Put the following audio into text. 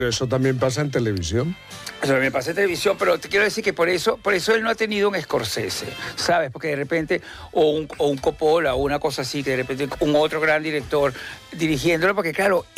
Eso también pasa en televisión. Eso me pasa en televisión, pero te quiero decir que por eso él no ha tenido un Scorsese, ¿sabes? Porque de repente, o un Coppola, o una cosa así, que de repente un otro gran director dirigiéndolo, porque claro,